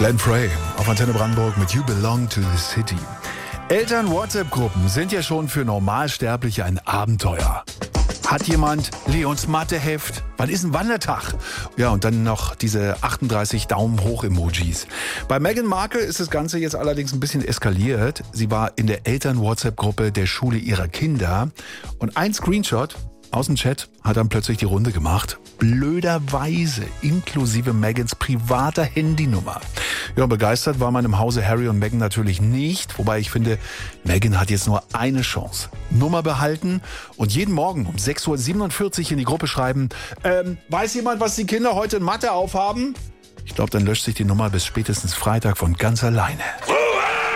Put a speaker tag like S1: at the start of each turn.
S1: Glenn Frey auf Antenne Brandenburg mit You Belong to the City. Eltern-WhatsApp-Gruppen sind ja schon für Normalsterbliche ein Abenteuer. Hat jemand Leons Matheheft? Wann ist ein Wandertag? Ja, und dann noch diese 38 Daumen hoch Emojis. Bei Meghan Markle ist das Ganze jetzt allerdings ein bisschen eskaliert. Sie war in der Eltern-WhatsApp-Gruppe der Schule ihrer Kinder. Und ein Screenshot aus dem Chat hat dann plötzlich die Runde gemacht. Blöderweise inklusive Megans privater Handynummer. Ja, begeistert war man im Hause Harry und Meghan natürlich nicht. Wobei ich finde, Meghan hat jetzt nur eine Chance. Nummer behalten und jeden Morgen um 6.47 Uhr in die Gruppe schreiben, weiß jemand, was die Kinder heute in Mathe aufhaben? Ich glaube, dann löscht sich die Nummer bis spätestens Freitag von ganz alleine.